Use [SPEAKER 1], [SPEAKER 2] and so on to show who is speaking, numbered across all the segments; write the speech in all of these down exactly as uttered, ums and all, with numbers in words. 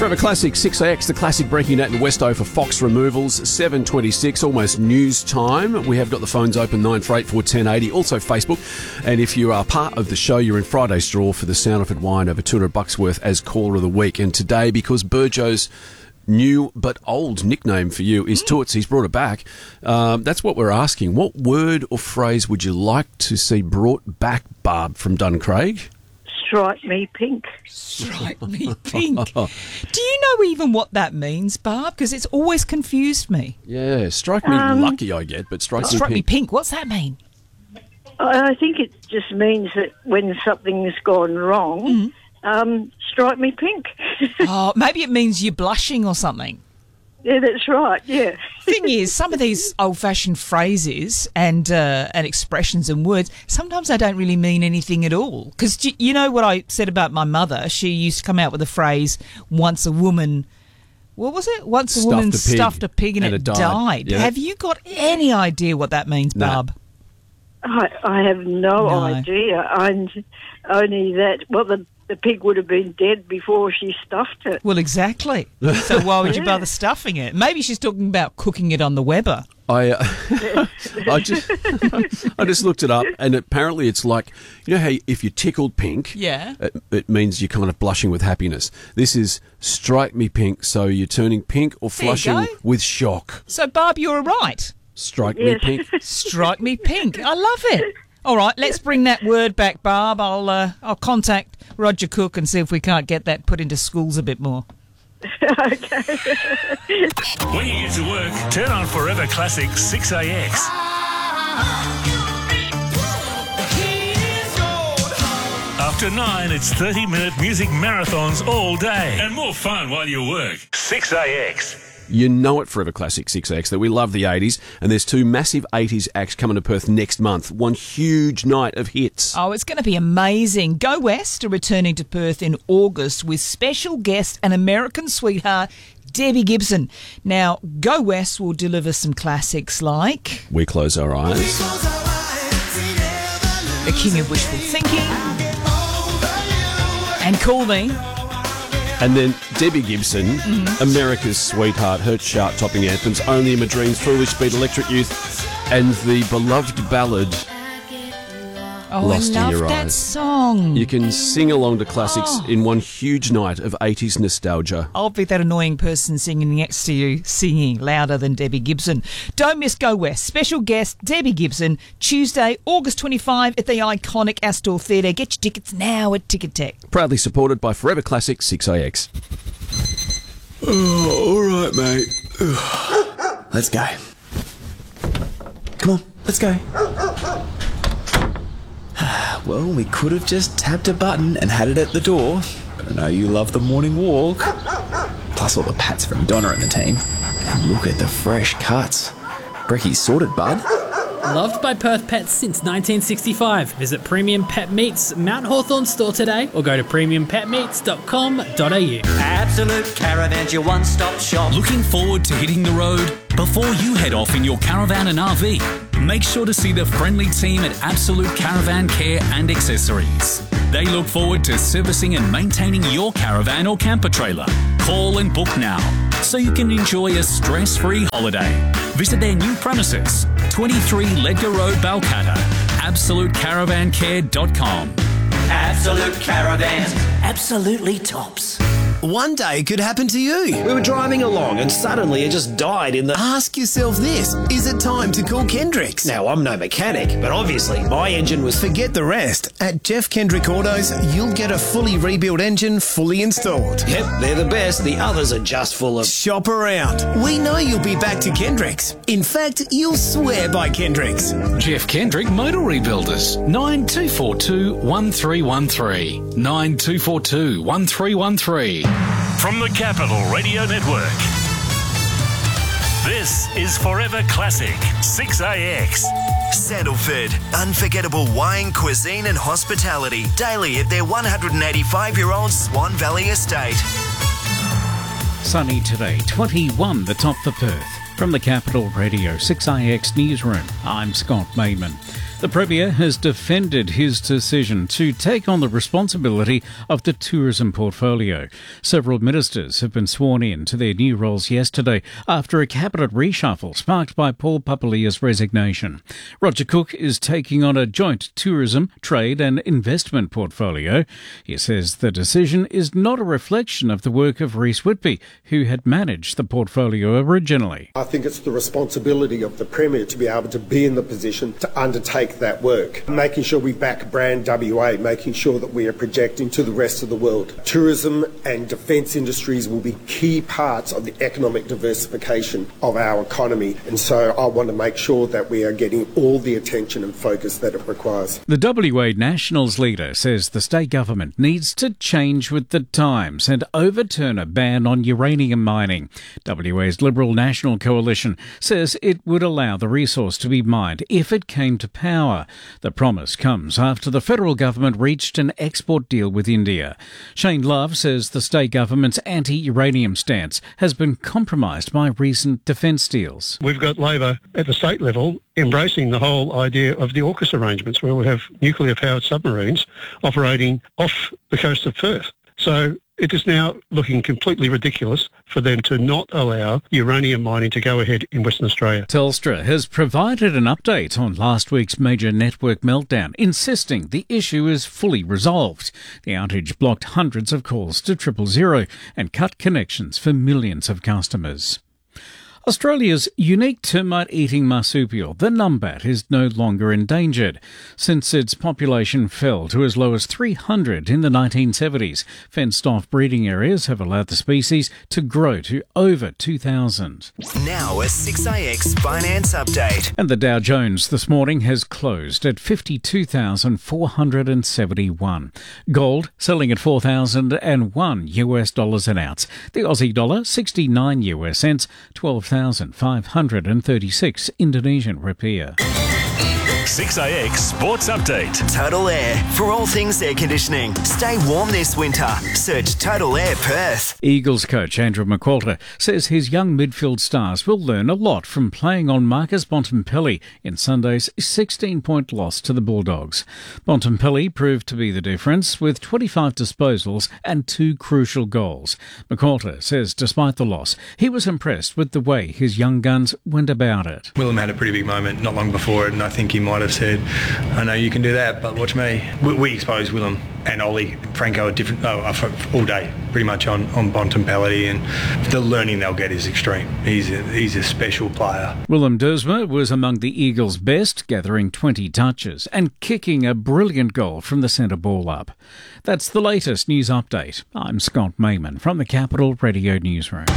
[SPEAKER 1] Forever Classic, six A X, the classic breaking out in Westo for Fox Removals, seven twenty-six, almost news time. We have got the phones open, nine four eight four, one zero eight zero, also Facebook. And if you are part of the show, you're in Friday's draw for the Soundford wine over two hundred bucks worth as caller of the week. And today, because Burjo's new but old nickname for you is Toots, he's brought it back. Um, that's what we're asking. What word or phrase would you like to see brought back, Barb, from Duncraig?
[SPEAKER 2] Strike me pink.
[SPEAKER 3] Strike me pink. Do you know even what that means, Barb? Because it's always confused me.
[SPEAKER 1] Yeah, strike me um, lucky I get, but strike,
[SPEAKER 3] strike
[SPEAKER 1] me
[SPEAKER 3] me
[SPEAKER 1] pink.
[SPEAKER 3] pink. What's that mean?
[SPEAKER 2] I think it just means that when something's gone wrong, mm-hmm. um, strike me pink.
[SPEAKER 3] Oh, maybe it means you're blushing or something.
[SPEAKER 2] Yeah, that's right, yeah.
[SPEAKER 3] Thing is, some of these old-fashioned phrases and uh, and expressions and words, sometimes they don't really mean anything at all. Because you know what I said about my mother? She used to come out with the phrase, once a woman... What was it? Once a
[SPEAKER 1] stuffed
[SPEAKER 3] woman
[SPEAKER 1] a pig,
[SPEAKER 3] stuffed a pig and,
[SPEAKER 1] and
[SPEAKER 3] it,
[SPEAKER 1] it died.
[SPEAKER 3] died.
[SPEAKER 1] Yeah.
[SPEAKER 3] Have you got any idea what that means, Barb?
[SPEAKER 2] I, I have no,
[SPEAKER 3] No.
[SPEAKER 2] idea. I'm only that, well, the, the pig would have been dead before she stuffed it.
[SPEAKER 3] Well, exactly. So why would you bother stuffing it? Maybe she's talking about cooking it on the Weber.
[SPEAKER 1] I uh, I just I just looked it up, and apparently it's like, you know how if you're tickled pink,
[SPEAKER 3] Yeah.
[SPEAKER 1] it, it means you're kind of blushing with happiness. This is strike me pink, so you're turning pink or
[SPEAKER 3] There you
[SPEAKER 1] flushing
[SPEAKER 3] go.
[SPEAKER 1] with shock.
[SPEAKER 3] So, Barb, you're right.
[SPEAKER 1] Strike
[SPEAKER 2] Yes.
[SPEAKER 1] me pink.
[SPEAKER 3] Strike me pink. I love it. All right, let's bring that word back, Barb. I'll uh, I'll contact Roger Cook and see if we can't get that put into schools a bit more.
[SPEAKER 2] Okay.
[SPEAKER 4] When you get to work, turn on Forever Classic six A X. After nine, it's thirty-minute music marathons all day. And more fun while you work. six A X.
[SPEAKER 1] You know it, Forever Classic six X, that we love the eighties, and there's two massive eighties acts coming to Perth next month. One huge night of hits.
[SPEAKER 3] Oh, it's going to be amazing. Go West are returning to Perth in August with special guest and American sweetheart Debbie Gibson. Now, Go West will deliver some classics like
[SPEAKER 1] We Close Our Eyes.
[SPEAKER 3] The King of Wishful Thinking and Call Me.
[SPEAKER 1] And then Debbie Gibson,
[SPEAKER 3] Mm-hmm.
[SPEAKER 1] America's Sweetheart, her chart-topping anthems, Only in My Dreams, Foolish Speed, Electric Youth, and the beloved ballad,
[SPEAKER 3] Oh,
[SPEAKER 1] Lost
[SPEAKER 3] I
[SPEAKER 1] in
[SPEAKER 3] love
[SPEAKER 1] Your
[SPEAKER 3] that
[SPEAKER 1] Eyes.
[SPEAKER 3] song.
[SPEAKER 1] You can sing along to classics
[SPEAKER 3] Oh.
[SPEAKER 1] in one huge night of eighties nostalgia.
[SPEAKER 3] I'll be that annoying person singing next to you, singing louder than Debbie Gibson. Don't miss Go West. Special guest, Debbie Gibson, Tuesday, August twenty-fifth at the iconic Astor Theatre. Get your tickets now at Ticketek.
[SPEAKER 1] Proudly supported by Forever Classic six A X. Oh, all right, mate.
[SPEAKER 5] Let's go. Come on, let's go. Well, we could have just tapped a button and had it at the door. But I know you love the morning walk. Plus all the pats from Donna and the team. And look at the fresh cuts. Brecky's sorted, bud.
[SPEAKER 6] Loved by Perth Pets since nineteen sixty-five. Visit Premium Pet Meats Mount Hawthorn store today or go to premium pet meats dot com dot a u.
[SPEAKER 7] Absolute Caravan's your one-stop shop.
[SPEAKER 8] Looking forward to hitting the road? Before you head off in your caravan and R V, make sure to see the friendly team at Absolute Caravan Care and Accessories. They look forward to servicing and maintaining your caravan or camper trailer. Call and book now so you can enjoy a stress-free holiday. Visit their new premises, twenty-three Ledger Road, Balcatta, absolute caravan care dot com.
[SPEAKER 7] Absolute Caravans. Absolutely tops.
[SPEAKER 9] One day it could happen to you. We were driving along and suddenly it just died in the... Ask yourself this, is it time to call Kendricks? Now, I'm no mechanic, but obviously my engine was... Forget the rest. At Jeff Kendrick Autos, you'll get a fully rebuilt engine fully installed. Yep, they're the best. The others are just full of... Shop around. We know you'll be back to Kendricks. In fact, you'll swear by Kendricks.
[SPEAKER 8] Jeff Kendrick Motor Rebuilders, nine two four two, one three one three. nine two four two, one three one three.
[SPEAKER 4] From the Capital Radio Network. This is Forever Classic six A X.
[SPEAKER 10] Sandalford, unforgettable wine, cuisine and hospitality daily at their one hundred eighty-five-year-old Swan Valley estate.
[SPEAKER 11] Sunny today, twenty-one the top for Perth. From the Capital Radio six A X Newsroom, I'm Scott Mayman. The The Premier has defended his decision to take on the responsibility of the tourism portfolio. Several ministers have been sworn in to their new roles yesterday after a cabinet reshuffle sparked by Paul Papalia's resignation. Roger Cook is taking on a joint tourism, trade and investment portfolio. He says the decision is not a reflection of the work of Reece Whitby, who had managed the portfolio originally.
[SPEAKER 12] I think it's the responsibility of the Premier to be able to be in the position to undertake that work, making sure we back brand W A, making sure that we are projecting to the rest of the world. Tourism and defence industries will be key parts of the economic diversification of our economy, and so I want to make sure that we are getting all the attention and focus that it requires.
[SPEAKER 11] The W A Nationals leader says the state government needs to change with the times and overturn a ban on uranium mining. W A's Liberal National Coalition says it would allow the resource to be mined if it came to power. The promise comes after the federal government reached an export deal with India. Shane Love says the state government's anti-uranium stance has been compromised by recent defence deals.
[SPEAKER 13] We've got Labor at the state level embracing the whole idea of the AUKUS arrangements, where we have nuclear-powered submarines operating off the coast of Perth. So it is now looking completely ridiculous for them to not allow uranium mining to go ahead in Western Australia.
[SPEAKER 11] Telstra has provided an update on last week's major network meltdown, insisting the issue is fully resolved. The outage blocked hundreds of calls to triple zero and cut connections for millions of customers. Australia's unique termite-eating marsupial, the numbat, is no longer endangered. Since its population fell to as low as three hundred in the nineteen seventies, fenced-off breeding areas have allowed the species to grow to over two thousand.
[SPEAKER 10] Now a six A X finance update.
[SPEAKER 11] And the Dow Jones this morning has closed at fifty-two thousand four hundred seventy-one. Gold selling at four thousand one U S dollars an ounce. The Aussie dollar sixty-nine U S cents, twelve thousand five hundred thirty-six Indonesian rupiah.
[SPEAKER 4] six A X Sports Update.
[SPEAKER 10] Total Air. For all things air conditioning. Stay warm this winter. Search Total Air Perth.
[SPEAKER 11] Eagles coach Andrew McQualter says his young midfield stars will learn a lot from playing on Marcus Bontempelli in Sunday's sixteen-point loss to the Bulldogs. Bontempelli proved to be the difference with twenty-five disposals and two crucial goals. McQualter says despite the loss, he was impressed with the way his young guns went about it.
[SPEAKER 14] Willem had a pretty big moment not long before it, and I think he might have said, I know you can do that, but watch me. We, we exposed Willem and Ollie, Franco, are different oh, all day, pretty much on, on Bontempelli, and the learning they'll get is extreme. He's a, he's a special player.
[SPEAKER 11] Willem Dersma was among the Eagles' best, gathering twenty touches and kicking a brilliant goal from the centre ball up. That's the latest news update. I'm Scott Mayman from the Capital Radio Newsroom.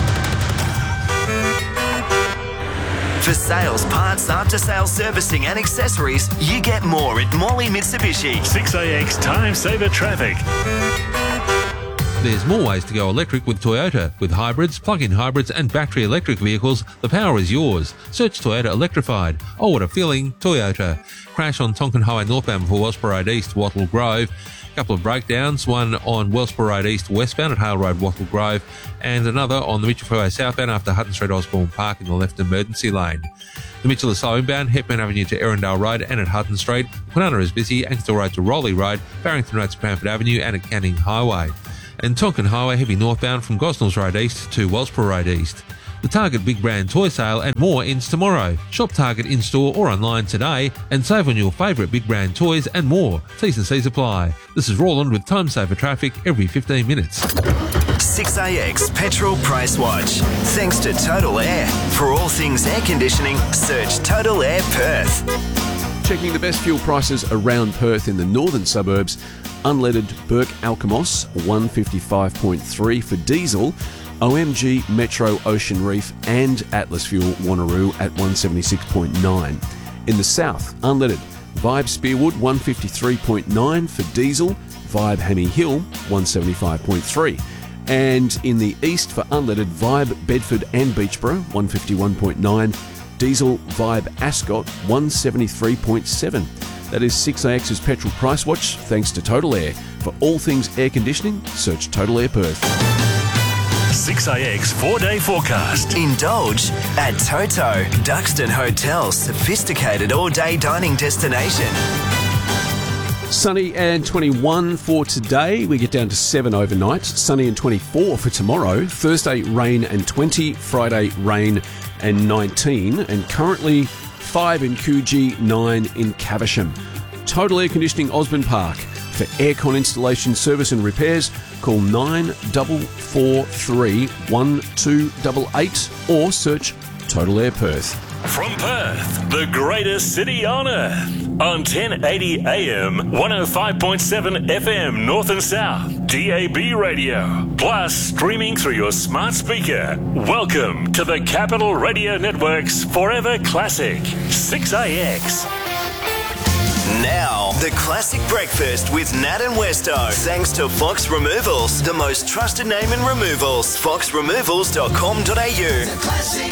[SPEAKER 10] For sales, parts, after-sales servicing and accessories, you get more at Morley Mitsubishi.
[SPEAKER 4] six A X Time Saver Traffic.
[SPEAKER 15] There's more ways to go electric with Toyota. With hybrids, plug-in hybrids and battery electric vehicles, the power is yours. Search Toyota Electrified. Oh, what a feeling, Toyota. Crash on Tonkin Highway northbound before Wellsborough Road East, Wattle Grove. Couple of breakdowns, one on Wellsborough Road East westbound at Hale Road, Wattle Grove, and another on the Mitchell Freeway southbound after Hutton Street, Osborne Park in the left emergency lane. The Mitchell is slow inbound, Hepburn Avenue to Erindale Road and at Hutton Street. Quinana is busy, Ankersville Road to Rowley Road, Barrington Road to Cranford Avenue and at Canning Highway. And Tonkin Highway heavy northbound from Gosnells Road East to Wellsborough Road East. The Target Big Brand Toy Sale and more ends tomorrow. Shop Target in-store or online today and save on your favourite Big Brand toys and more. T's and C's apply. This is Roland with Time Saver Traffic every fifteen minutes.
[SPEAKER 10] six A X Petrol Price Watch. Thanks to Total Air. For all things air conditioning, search Total Air Perth.
[SPEAKER 1] Checking the best fuel prices around Perth in the northern suburbs. Unleaded Burke Alkimos one fifty-five point three for diesel. O M G Metro Ocean Reef and Atlas Fuel Wanneroo at one seventy-six point nine. In the south, unleaded Vibe Spearwood one fifty-three point nine for diesel, Vibe Hammy Hill one seventy-five point three. And in the east for unleaded Vibe Bedford and Beachborough one fifty-one point nine, diesel Vibe Ascot one seventy-three point seven. That is six A X's Petrol Price Watch thanks to Total Air. For all things air conditioning, search Total Air Perth.
[SPEAKER 4] six A X four-day forecast.
[SPEAKER 10] Indulge at Toto, Duxton Hotel's sophisticated all-day dining destination.
[SPEAKER 1] Sunny and twenty-one for today. We get down to seven overnight. Sunny and twenty-four for tomorrow. Thursday, rain and twenty. Friday, rain and nineteen. And currently, five in Coogee, nine in Caversham. Total Air Conditioning Osborne Park. For aircon installation, service and repairs, call nine four four three, one two eight eight or search Total Air Perth.
[SPEAKER 4] From Perth, the greatest city on earth. On ten eighty A M, one oh five point seven F M, North and South, D A B radio. Plus, streaming through your smart speaker. Welcome to the Capital Radio Network's Forever Classic, six A X.
[SPEAKER 10] Now, the classic breakfast with Nat and Westo. Thanks to Fox Removals, the most trusted name in removals. fox removals dot com dot a u.